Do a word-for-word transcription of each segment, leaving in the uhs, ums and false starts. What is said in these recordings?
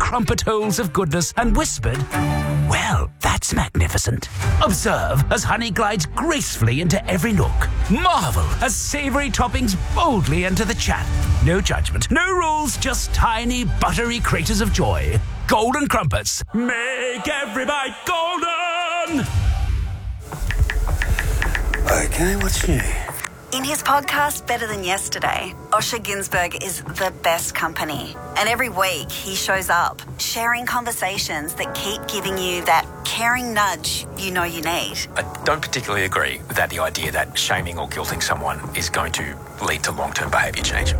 crumpet holes of goodness and whispered, "Well, that's magnificent." Observe as honey glides gracefully into every nook. Marvel as savoury toppings boldly enter the chat. No judgment, no rules, just tiny, buttery craters of joy. Golden Crumpets. Make every bite golden! Okay, what's new? In his podcast, Better Than Yesterday, Osher Günsberg is the best company. And every week he shows up, sharing conversations that keep giving you that caring nudge you know you need. I don't particularly agree with that, the idea that shaming or guilting someone is going to lead to long-term behaviour change.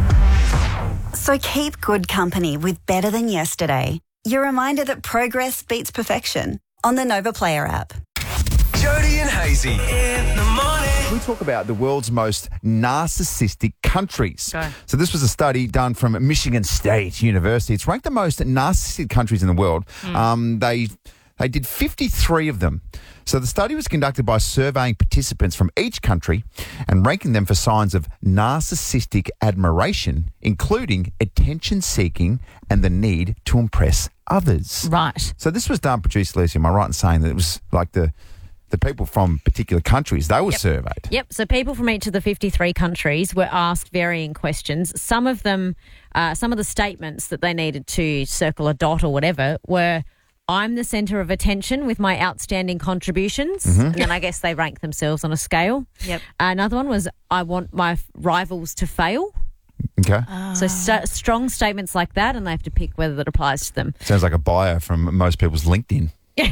So keep good company with Better Than Yesterday. Your reminder that progress beats perfection on the Nova Player app. Jody and Hazy in the morning. We talk about the world's most narcissistic countries. Go. So this was a study done from Michigan State University. It's ranked the most narcissistic countries in the world. Mm. Um, they they did fifty-three of them. So the study was conducted by surveying participants from each country and ranking them for signs of narcissistic admiration, including attention-seeking and the need to impress others. Right. So this was done, producer Lucy, am I right in saying that it was like the the people from particular countries, they were Yep. surveyed? Yep. So people from each of the fifty-three countries were asked varying questions. Some of them, uh, some of the statements that they needed to circle a dot or whatever were, "I'm the centre of attention with my outstanding contributions." Mm-hmm. And then I guess they rank themselves on a scale. Yep. Another one was, "I want my f- rivals to fail." Okay. So st- strong statements like that, and they have to pick whether that applies to them. Sounds like a bio from most people's LinkedIn.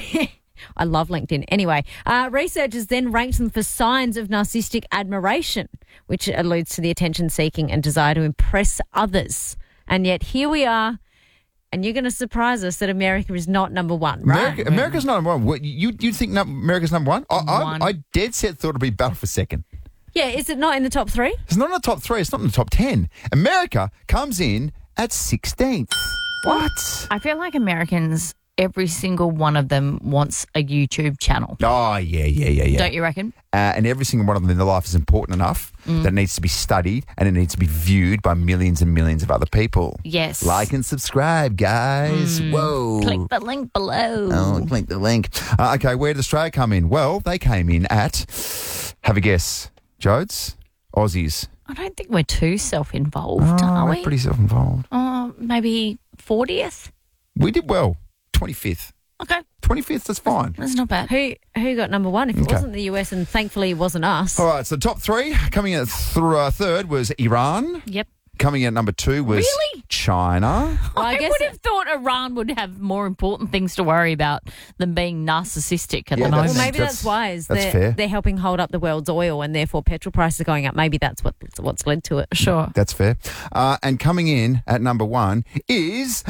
I love LinkedIn. Anyway, uh, researchers then ranked them for signs of narcissistic admiration, which alludes to the attention-seeking and desire to impress others. And yet here we are, and you're going to surprise us that America is not number one, right? America, America's number one. What, you you think num- America's number one? I, I, One. I dead set thought it'd be battle for second. Yeah, is it not in the top three? It's not in the top three. It's not in the top ten. America comes in at sixteenth. What? I feel like Americans, every single one of them wants a YouTube channel. Oh, yeah, yeah, yeah, yeah. Don't you reckon? Uh, and every single one of them in their life is important enough that it needs to be studied and it needs to be viewed by millions and millions of other people. Yes. Like and subscribe, guys. Whoa. Click the link below. Oh, click the link. Uh, okay, where did Australia come in? Well, they came in at, have a guess, Jodes? Aussies. I don't think we're too self-involved, Oh, are we're we? pretty self-involved. Oh, maybe fortieth? We did well. twenty-fifth. Okay, twenty-fifth, that's fine. that's not bad. Who who got number one? If it Okay. wasn't the U S, and thankfully it wasn't us. All right, so top three. Coming in at th- uh, third was Iran. Yep. Coming in at number two was Really? China. Well, I I, guess would have thought Iran would have more important things to worry about than being narcissistic at Yeah, the that's- moment. Well, maybe That's- that's, why is that's they're, fair. they're helping hold up the world's oil and therefore petrol prices are going up. Maybe that's what what's led to it. Sure. That's fair. Uh, and coming in at number one is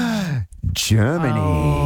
Germany.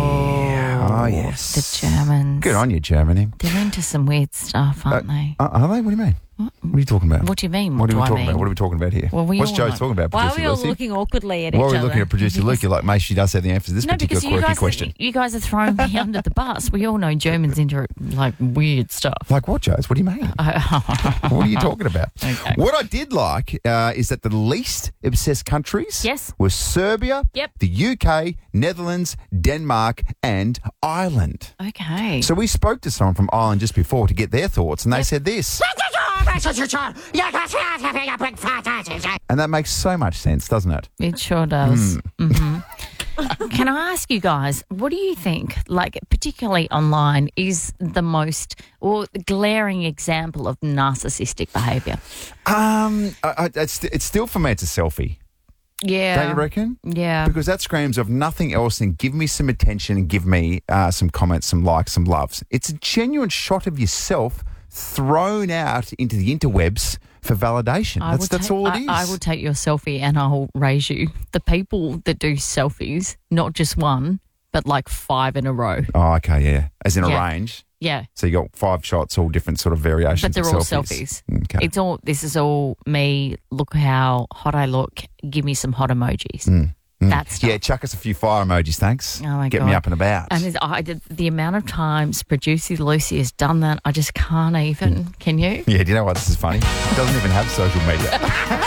Oh, yes. The Germans. Good on you, Germany. They're into some weird stuff, aren't they? Uh, are they? What do you mean? What are you talking about? What do you mean? What are do we I talking mean? about? What are we talking about here? Well, we What's all Joe's know. talking about, Why are producer we all Lucy? looking awkwardly at Why each are we other? looking at producer Lucy like, mate, she does have the answer to this No, particular because you quirky guys, question? you guys are throwing me under the bus. We all know Germans into like weird stuff. Like what, Joes? What do you mean? what are you talking about? Okay. What I did like uh, is that the least obsessed countries Yes. were Serbia, Yep. the U K, Netherlands, Denmark, and Ireland. Okay. So we spoke to someone from Ireland just before to get their thoughts, and they said this. And that makes so much sense, doesn't it? It sure does. Hmm. hmm Can I ask you guys, what do you think, like particularly online, is the most or glaring example of narcissistic behaviour? Um, I, I, it's, it's still for me, it's a selfie. Yeah. Don't you reckon? Yeah. Because that screams of nothing else than give me some attention and give me uh, some comments, some likes, some loves. It's a genuine shot of yourself thrown out into the interwebs for validation. I That's will that's take- all it I, is. I will take your selfie and I'll raise you. The people that do selfies, not just one, but like five in a row. Oh, okay, yeah. As in a Yeah. range. Yeah. So you got five shots, all different sort of variations. But they're of all selfies. selfies. Okay. It's all. This is all me. Look how hot I look. Give me some hot emojis. Mm, That's stuff. yeah, chuck us a few fire emojis, thanks. Oh my Get God. me up and about. And it's- I did, the amount of times producer Lucy has done that, I just can't even. Can you? yeah, do you know what? This is funny. It doesn't even have social media.